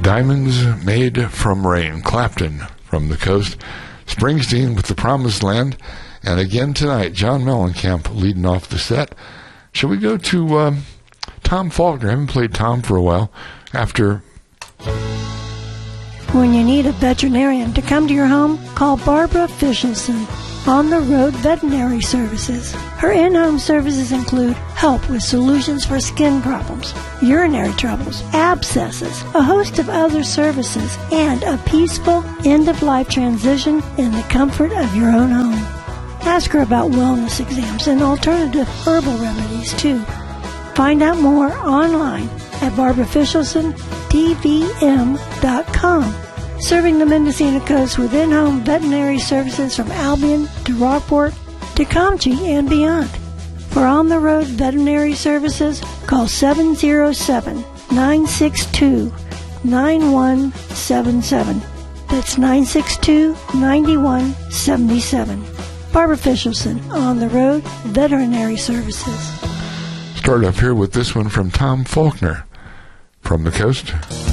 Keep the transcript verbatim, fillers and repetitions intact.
Diamonds Made from Rain, Clapton from the coast, Springsteen with The Promised Land, and again tonight, John Mellencamp leading off the set. Shall we go to um, Tom Faulkner? I haven't played Tom for a while. After... When you need a veterinarian to come to your home, call Barbara Fischelson, On the Road Veterinary Services. Her in-home services include help with solutions for skin problems, urinary troubles, abscesses, a host of other services, and a peaceful end-of-life transition in the comfort of your own home. Ask her about wellness exams and alternative herbal remedies, too. Find out more online at barbara fischelson d v m dot com. Serving the Mendocino Coast with in-home veterinary services from Albion to Rockport to Comchie and beyond. For on-the-road veterinary services, call seven oh seven, nine six two, nine one seven seven. That's nine six two, nine one seven seven. Barbara Fischelson, On the Road Veterinary Services. Start up here with this one from Tom Faulkner from the coast.